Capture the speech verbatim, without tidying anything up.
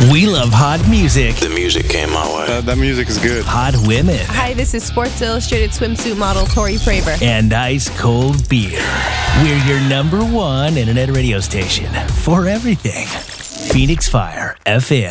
We love hot music. The music came my way. Uh, that music is good. Hot women. Hi, this is Sports Illustrated swimsuit model Tori Praver. And ice cold beer. We're your number one internet radio station for everything. Phoenix Fire F M.